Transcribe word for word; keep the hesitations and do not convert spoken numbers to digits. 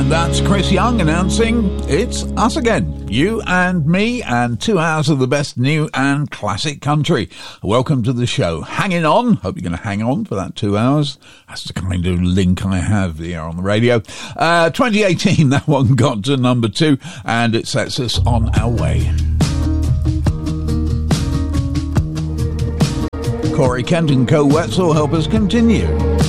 That's Chris Young announcing it's us again. You and me and two hours of the best new and classic country. Welcome to the show. Hanging on. Hope you're going to hang on for that two hours. That's the kind of link I have here on the radio. Uh, twenty eighteen, that one got to number two and it sets us on our way. Corey Kent and Co. Wetzel help us continue.